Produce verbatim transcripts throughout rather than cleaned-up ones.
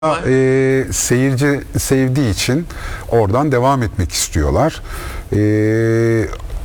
E, seyirci sevdiği için oradan devam etmek istiyorlar. E,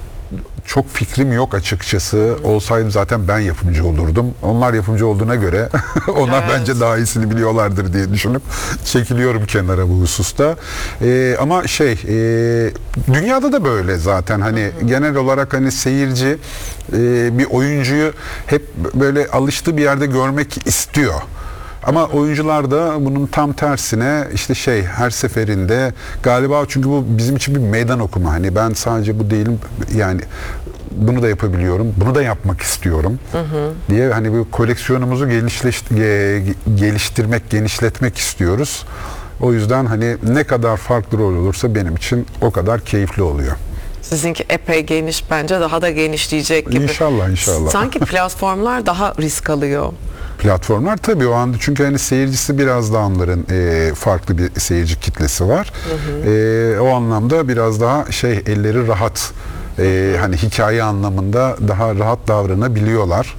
çok fikrim yok açıkçası. Olsaydım zaten ben yapımcı olurdum. Onlar yapımcı olduğuna göre onlar evet. bence daha iyisini biliyorlardır diye düşünüp çekiliyorum kenara bu hususta. E, ama şey e, dünyada da böyle zaten hani hı hı. genel olarak hani seyirci e, bir oyuncuyu hep böyle alıştığı bir yerde görmek istiyor. Ama oyuncular da bunun tam tersine işte şey her seferinde galiba çünkü bu bizim için bir meydan okuma. Hani ben sadece bu değilim yani bunu da yapabiliyorum, bunu da yapmak istiyorum hı hı. diye hani bu koleksiyonumuzu gelişleş, geliştirmek, genişletmek istiyoruz. O yüzden hani ne kadar farklı rol olursa benim için o kadar keyifli oluyor. Sizinki epey geniş bence daha da genişleyecek gibi. İnşallah inşallah. Sanki platformlar daha risk alıyor. Platformlar tabii o anda çünkü hani seyircisi biraz daha onların e, farklı bir seyirci kitlesi var. Hı hı. E, o anlamda biraz daha şey elleri rahat. E, hani hikaye anlamında daha rahat davranabiliyorlar.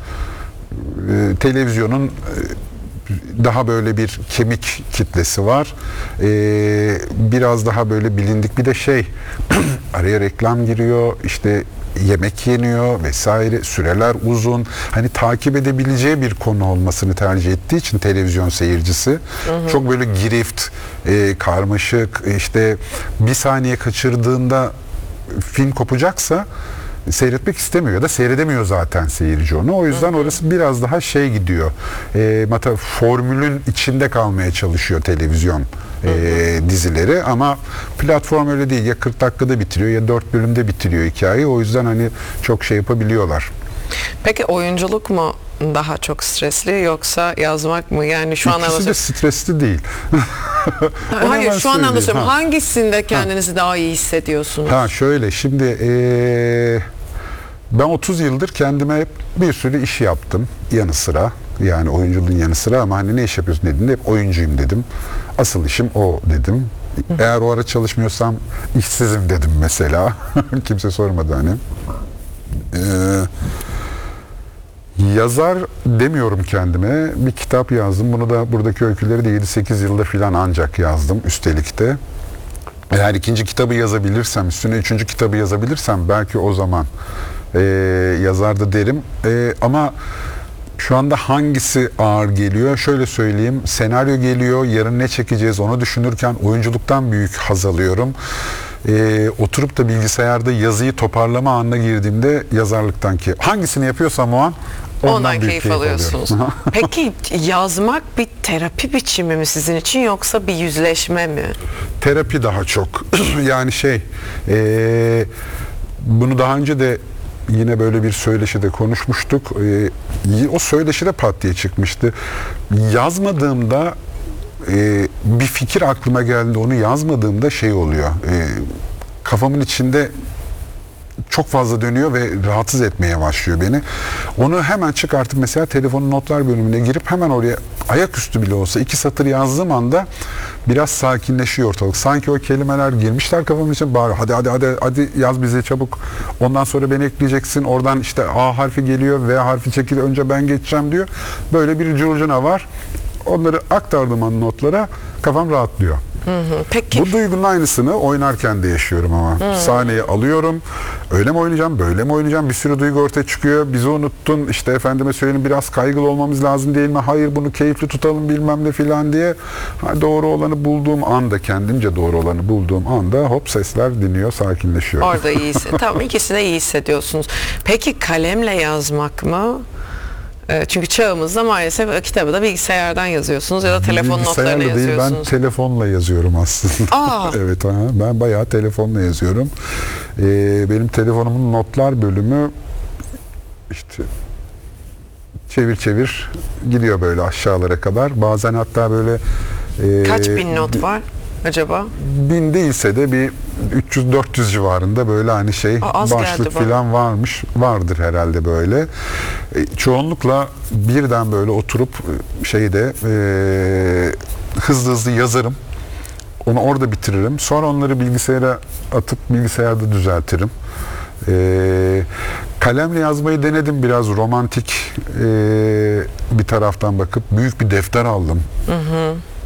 E, televizyonun e, daha böyle bir kemik kitlesi var. Ee, biraz daha böyle bilindik bir de şey araya reklam giriyor işte yemek yeniyor vesaire süreler uzun hani takip edebileceği bir konu olmasını tercih ettiği için televizyon seyircisi hı hı. çok böyle girift e, karmaşık işte bir saniye kaçırdığında film kopacaksa seyretmek istemiyor ya da seyredemiyor zaten seyirci onu. O yüzden hı hı. orası biraz daha şey gidiyor. E, mata formülün içinde kalmaya çalışıyor televizyon e, hı hı. dizileri ama platform öyle değil. Ya kırk dakikada bitiriyor ya dört bölümde bitiriyor hikayeyi. O yüzden hani çok şey yapabiliyorlar. Peki oyunculuk mu daha çok stresli yoksa yazmak mı? Yani şu an İkisi de stresli değil. Hayır şu an anlaşıyorum. Ha. Hangisinde kendinizi ha. daha iyi hissediyorsunuz? Ha şöyle şimdi ee, ben otuz yıldır kendime hep bir sürü iş yaptım yanı sıra. Yani oyunculuğun yanı sıra ama hani ne iş yapıyorsun dediğinde hep oyuncuyum dedim. Asıl işim o dedim. Eğer o ara çalışmıyorsam işsizim dedim mesela. Kimse sormadı hani. Eee Yazar demiyorum kendime. Bir kitap yazdım. Bunu da buradaki öyküleri de yedi sekiz yılda filan ancak yazdım üstelik de. Eğer ikinci kitabı yazabilirsem, üstüne üçüncü kitabı yazabilirsem belki o zaman e, yazar da derim. E, ama şu anda hangisi ağır geliyor? Şöyle söyleyeyim. Senaryo geliyor. Yarın ne çekeceğiz onu düşünürken oyunculuktan büyük haz alıyorum. Ee, oturup da bilgisayarda yazıyı toparlama anına girdiğimde yazarlıktan ki hangisini yapıyorsam o an ondan, ondan büyük keyif, keyif alıyorsunuz. Peki yazmak bir terapi biçimi mi sizin için yoksa bir yüzleşme mi? Terapi daha çok. Yani şey e, bunu daha önce de yine böyle bir söyleşide konuşmuştuk. E, o söyleşide pat diye çıkmıştı. Yazmadığımda Ee, bir fikir aklıma geldi onu yazmadığımda şey oluyor e, kafamın içinde çok fazla dönüyor ve rahatsız etmeye başlıyor beni. Onu hemen çıkartıp mesela telefonun notlar bölümüne girip hemen oraya ayaküstü bile olsa iki satır yazdığım anda biraz sakinleşiyor ortalık. Sanki o kelimeler girmişler kafamın içine bağırıyor. Hadi hadi hadi hadi yaz bize çabuk. Ondan sonra beni ekleyeceksin. Oradan işte A harfi geliyor, V harfi çekil önce ben geçeceğim diyor. Böyle bir curcuna var. Onları aktardığım notlara kafam rahatlıyor. Hı hı. Peki. Bu duygunun aynısını oynarken de yaşıyorum ama. Hı. Sahneye alıyorum. Öyle mi oynayacağım, böyle mi oynayacağım? Bir sürü duygu ortaya çıkıyor. Bizi unuttun. İşte efendime söyleyeyim biraz kaygılı olmamız lazım değil mi? Hayır bunu keyifli tutalım bilmem ne filan diye. Ha, doğru olanı bulduğum anda, kendimce doğru olanı bulduğum anda hop sesler dinliyor, sakinleşiyor. Orada iyi hissediyorsunuz. Tamam ikisini de iyi hissediyorsunuz. Peki kalemle yazmak mı? Çünkü çağımızda maalesef kitabı da bilgisayardan yazıyorsunuz ya da telefon notlarına değil, yazıyorsunuz. Ben telefonla yazıyorum aslında. Aa. Evet, ha, ben bayağı telefonla yazıyorum. Ee, benim telefonumun notlar bölümü işte çevir çevir gidiyor böyle aşağılara kadar. Bazen hatta böyle e, kaç bin not var acaba? Bin değilse de bir üç yüz dört yüz civarında böyle hani şey Aa, başlık falan varmış. Vardır herhalde böyle. E, çoğunlukla birden böyle oturup şeyde e, hızlı hızlı yazarım. Onu orada bitiririm. Sonra onları bilgisayara atıp bilgisayarda düzeltirim. E, kalemle yazmayı denedim biraz romantik e, bir taraftan bakıp büyük bir defter aldım. Hı hı.